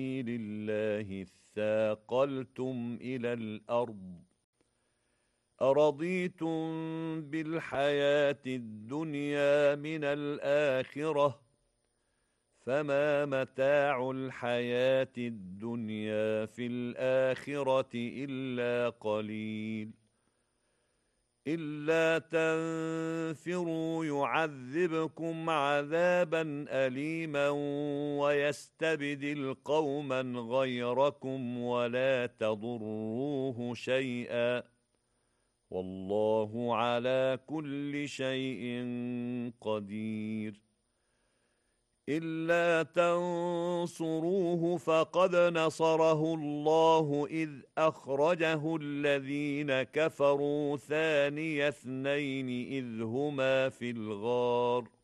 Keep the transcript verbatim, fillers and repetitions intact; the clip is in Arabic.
لله اثاقلتم إلى الأرض أرضيتم بالحياة الدنيا من الآخرة فما متاع الحياة الدنيا في الآخرة إلا قليل إلا تنفروا يعذبكم عذابا أليما ويستبدل قوما غيركم ولا تضروه شيئا والله على كل شيء قدير إلا تنصروه فقد نصره الله إذ أخرجه الذين كفروا ثاني اثنين إذ هما في الغار